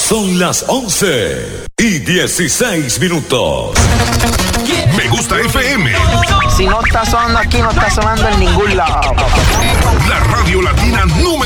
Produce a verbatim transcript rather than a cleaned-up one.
Son las once y dieciséis minutos. Me Gusta F M. Si no está sonando aquí, no está sonando en ningún lado. La radio latina número